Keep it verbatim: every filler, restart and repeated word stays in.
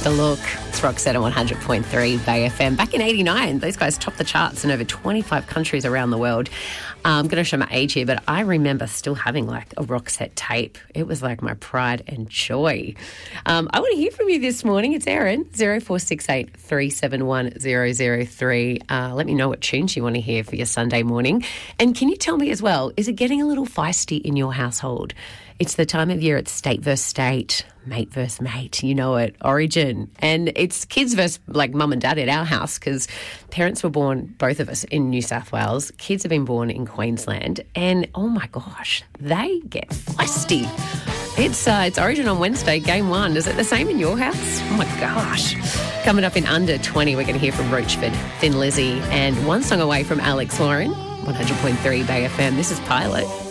The Look. It's Roxette on one hundred point three Bay F M. Back in eighty-nine, those guys topped the charts in over twenty-five countries around the world. Uh, I'm going to show my age here, but I remember still having like a Roxette tape. It was like my pride and joy. Um, I want to hear from you this morning. It's Erin, zero four six eight, three seven one, zero zero three. Uh, let me know what tunes you want to hear for your Sunday morning. And can you tell me as well, is it getting a little feisty in your household? It's the time of year, it's state versus state, mate versus mate, you know it, origin. And it's kids versus like mum and dad at our house because parents were born, both of us, in New South Wales. Kids have been born in Queensland. And, oh, my gosh, they get feisty. It's, uh, it's Origin on Wednesday, game one. Is it the same in your house? Oh, my gosh. Coming up in under twenty, we're going to hear from Roachford, Thin Lizzy, and one song away from Alex Warren, one hundred point three Bay F M. This is Pilot.